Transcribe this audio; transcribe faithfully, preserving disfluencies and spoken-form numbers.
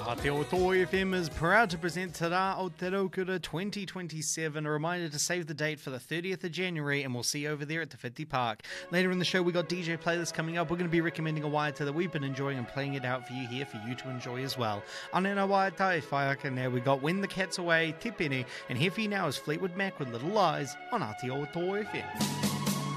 Aotearoa F M is proud to present Te Rā Aotearoa twenty twenty-seven, a reminder to save the date for the thirtieth of January, and we'll see you over there at Te Whiti Park. Later in the show, we got D J playlists coming up. We're going to be recommending a waiata that we've been enjoying and playing it out for you here for you to enjoy as well. Anena waiata e whaiaka now. We got When the Cat's Away, Te Pene, and here for you now is Fleetwood Mac with Little Lies on Aotearoa F M.